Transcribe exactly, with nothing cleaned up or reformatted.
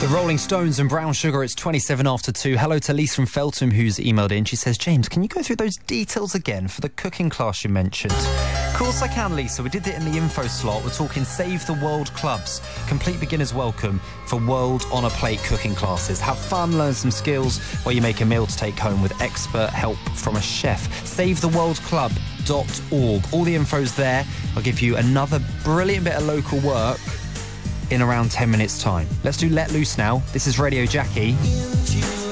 The Rolling Stones and Brown Sugar. It's twenty-seven after two. Hello to Lisa from Feltham, who's emailed in. She says, James, can you go through those details again for the cooking class you mentioned? Of course I can, Lisa. We did it in the info slot. We're talking Save the World Clubs. Complete beginner's welcome for World on a Plate cooking classes. Have fun, learn some skills while you make a meal to take home with expert help from a chef. save the world club dot org. All the info's there. I'll give you another brilliant bit of local work in around ten minutes time. Let's do Let Loose now. This is Radio Jackie.